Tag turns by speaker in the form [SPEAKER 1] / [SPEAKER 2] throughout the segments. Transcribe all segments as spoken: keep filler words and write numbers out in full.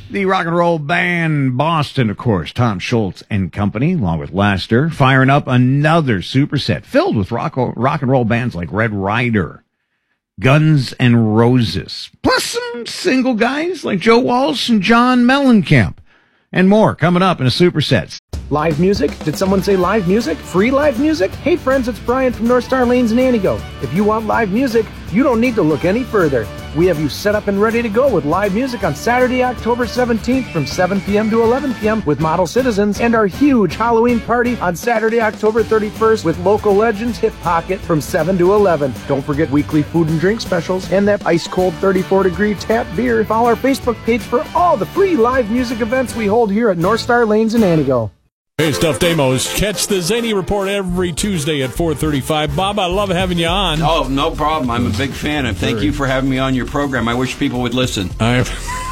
[SPEAKER 1] The rock and roll band Boston, of course, Tom Schultz and company, along with Lester, firing up another superset filled with rock, rock and roll bands like Red Rider, Guns N' Roses, plus some single guys like Joe Walsh and John Mellencamp, and more coming up in a superset.
[SPEAKER 2] Live music? Did someone say live music? Free live music? Hey friends, it's Brian from North Star Lanes in Antigo. If you want live music, you don't need to look any further. We have you set up and ready to go with live music on Saturday, October seventeenth from seven p.m. to eleven p.m. with Model Citizens, and our huge Halloween party on Saturday, October thirty-first with local legends Hip Pocket from seven to eleven. Don't forget weekly food and drink specials and that ice-cold thirty-four degree tap beer. Follow our Facebook page for all the free live music events we hold here at North Star Lanes in Antigo.
[SPEAKER 3] Hey, Stuffed Amos. Catch the Zany Report every Tuesday at four thirty-five. Bob, I love having you on.
[SPEAKER 4] Oh, no problem. I'm a big fan, and thank you for having me on your program. I wish people would listen.
[SPEAKER 3] I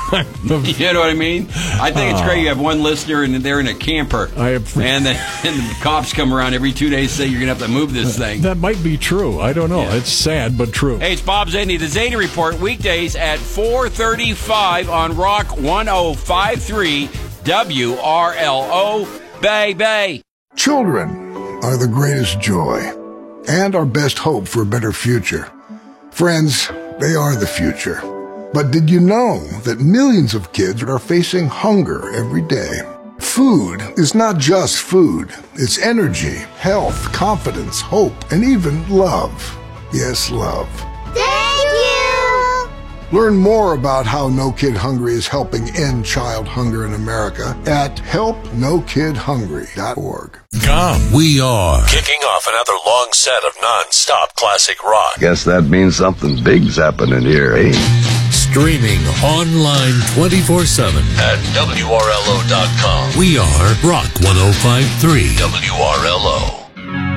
[SPEAKER 4] You know what I mean? I think it's great. You have one listener, and they're in a camper.
[SPEAKER 3] I have,
[SPEAKER 4] and, the, and the cops come around every two days and say you're going to have to move this thing.
[SPEAKER 3] That might be true. I don't know. Yeah. It's sad, but true.
[SPEAKER 4] Hey, it's Bob Zany. The Zany Report, weekdays at four thirty-five on Rock one oh five point three W R L O. Bay, bay.
[SPEAKER 5] Children are the greatest joy and our best hope for a better future. Friends, they are the future. But did you know that millions of kids are facing hunger every day? Food is not just food. It's energy, health, confidence, hope, and even love. Yes, love.
[SPEAKER 6] Thank you!
[SPEAKER 5] Learn more about how No Kid Hungry is helping end child hunger in America at help no kid hungry dot org.
[SPEAKER 7] Come. We are kicking off another long set of non-stop classic rock.
[SPEAKER 8] Guess that means something big's happening here, eh?
[SPEAKER 7] Streaming online twenty-four seven at W R L O dot com. We are Rock one oh five point three W R L O.